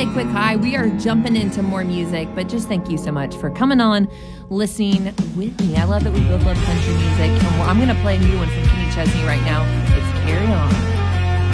say quick hi. We are jumping into more music, but just thank you so much for coming on, listening with me. I love that we both love country music. I'm going to play a new one from Kenny Chesney right now. It's Carry On.